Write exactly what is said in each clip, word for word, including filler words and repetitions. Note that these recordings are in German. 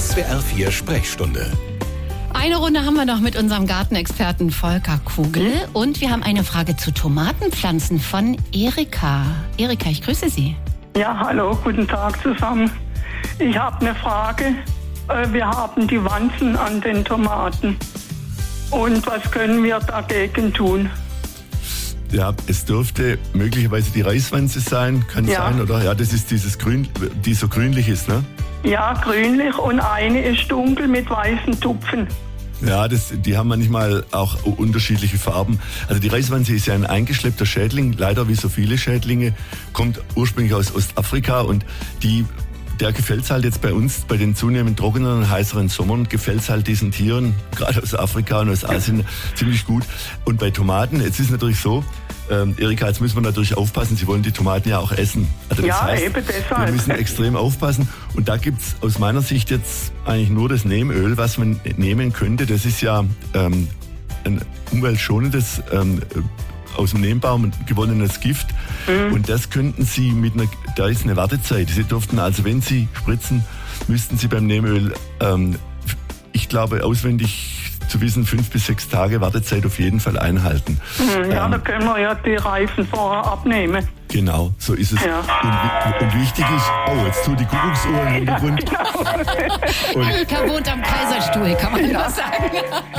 S W R vier Sprechstunde. Eine Runde haben wir noch mit unserem Gartenexperten Volker Kugel. Und wir haben eine Frage zu Tomatenpflanzen von Erika. Erika, ich grüße Sie. Ja, hallo, guten Tag zusammen. Ich habe eine Frage. Wir haben die Wanzen an den Tomaten. Und was können wir dagegen tun? Ja, es dürfte möglicherweise die Reiswanze sein, kann Ja. sein, oder? Ja, das ist dieses Grün, die so grünlich ist, ne? Ja, grünlich und eine ist dunkel mit weißen Tupfen. Ja, das, die haben manchmal auch unterschiedliche Farben. Also die Reiswanze ist ja ein eingeschleppter Schädling, leider wie so viele Schädlinge, kommt ursprünglich aus Ostafrika und die, der gefällt es halt jetzt bei uns, bei den zunehmend trockeneren und heißeren Sommern, gefällt es halt diesen Tieren, gerade aus Afrika und aus Asien, ziemlich gut. Und bei Tomaten, jetzt ist es natürlich so, Ähm, Erika, jetzt müssen wir natürlich aufpassen, Sie wollen die Tomaten ja auch essen. Also das Ja, heißt, eben deshalb. wir müssen extrem aufpassen. Und da gibt's aus meiner Sicht jetzt eigentlich nur das Neemöl, was man nehmen könnte. Das ist ja ähm, ein umweltschonendes, ähm, aus dem Neembaum gewonnenes Gift. Mhm. Und das könnten Sie mit einer, da ist eine Wartezeit. Sie dürften also, wenn Sie spritzen, müssten Sie beim Neemöl, ähm, ich glaube, auswendig zu wissen, fünf bis sechs Tage Wartezeit auf jeden Fall einhalten. Mhm, ja, ähm, da können wir ja die Reifen vorher abnehmen. Genau, so ist es. Ja. Und, und wichtig ist, oh, jetzt tut die Kuckucksuhr im Hintergrund. Genau. Und, Erika wohnt am Kaiserstuhl, kann man das sagen.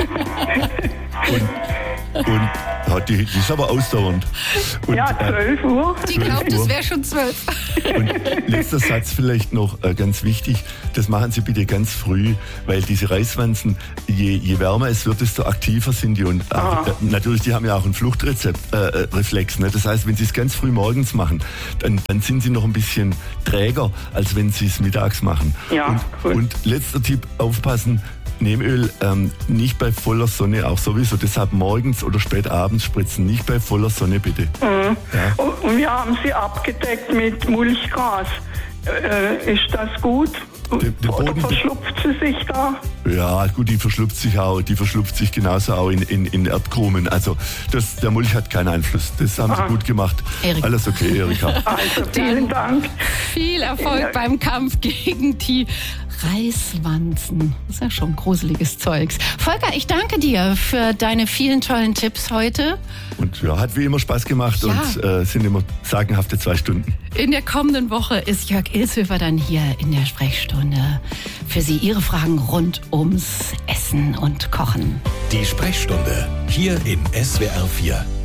und, und ja, die, die ist aber ausdauernd. Und, Ja, äh, zwölf Uhr. Die glaubt, es wäre schon zwölf. Und letzter Satz vielleicht noch äh, ganz wichtig, das machen Sie bitte ganz früh, weil diese Reiswanzen, je, je wärmer es wird, desto aktiver sind die. Und äh, äh, natürlich, die haben ja auch einen Fluchtreflex. Äh, Reflex, ne? Das heißt, wenn Sie es ganz früh morgens machen, dann, dann sind sie noch ein bisschen träger, als wenn Sie es mittags machen. Ja, und, gut. und letzter Tipp, aufpassen, Neemöl ähm, nicht bei voller Sonne, auch sowieso, deshalb morgens oder spät abends spritzen, nicht bei voller Sonne bitte. Mhm. Ja. Und, und wir haben sie abgedeckt mit Mulchgras. Äh, ist das gut? Der- der Oder Boden- verschlupft sie sich da? Ja, gut, die verschlupft sich auch, die verschlupft sich genauso auch in, in, in Erdkrumen. Also das, der Mulch hat keinen Einfluss. Das haben Aha. Sie gut gemacht. Erika. Alles okay, Erika. Also vielen Dank. Viel Erfolg beim Kampf gegen die Reiswanzen. Das ist ja schon gruseliges Zeugs. Volker, ich danke dir für deine vielen tollen Tipps heute. Und ja, hat wie immer Spaß gemacht Ja. und äh, sind immer sagenhafte zwei Stunden. In der kommenden Woche ist Jörg Ilshöfer dann hier in der Sprechstunde. Für Sie Ihre Fragen rund ums Essen und Kochen. Die Sprechstunde hier in S W R vier.